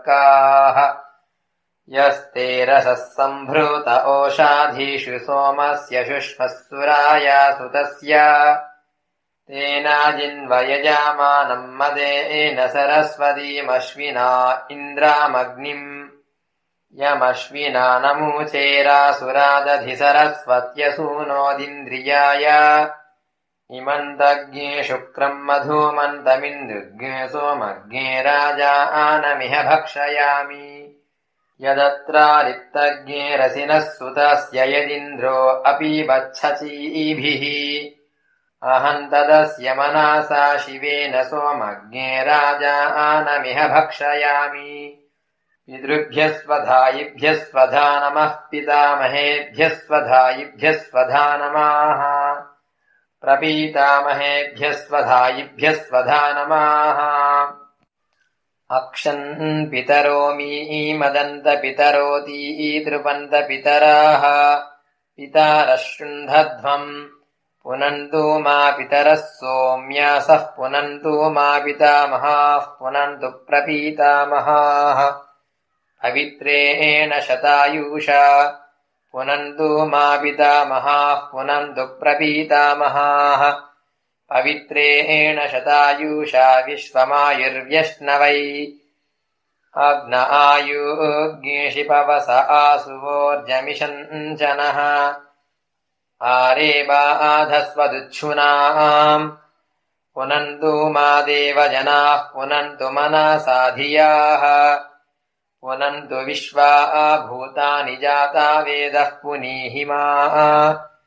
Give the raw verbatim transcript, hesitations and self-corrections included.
अर्काः यस्ते रसः सम्भृत ओषाधीषु सोमस्य शुष्मस्सुराया सुतस्य तेनाजिन्वयजामानम् मदेन सरस्वतीमश्विना इन्द्रामग्निम् यमश्विना नमूचेरासुरादधि सरस्वत्यसूनोदिन्द्रियाय इमन्तज्ञे शुक्रम् मधूमन्तमिन्दृग्ने सोमज्ञे राजानमिह भक्षयामि यदत्रारिक्तज्ञे रसिनः सुतस्य यदिन्द्रो अपि वच्छचीभिः अहम् तदस्य मनसा शिवेन सोमज्ञे राजानमिह भक्षयामि पितृभ्यः स्वधायिभ्यः स्वधा नमः पितामहेभ्यः स्वधायिभ्यः स्वधा नमः प्रपीतामहेभ्यः स्वधायिभ्यः स्वधा नमः अक्षन् पितरो मीमदन्त पितरोतीतृपन्त पितराः पितारः शृण्ढध्वम् पुनन्तु मा पितरः सोम्यासः पुनन्तु मा पितामहाः पुनन्तु प्रपीतामहाः पवित्रेण शतायुषा पुनन्तु मा पितामहाः पुनन्तु प्रपीतामहाः पवित्रेण शतायुषा विश्वमायुर्व्यश्नवै अग्न आयुज्ञेषि पवस आसुवोर्जमिषञ्चनः आरेबाधस्वदुच्छुनाम् पुनन्तु मा देवजनाः पुनन्तु मनसा धियाः पुनन्तु विश्वा भूतानि जाता वेदः पुनीहि मा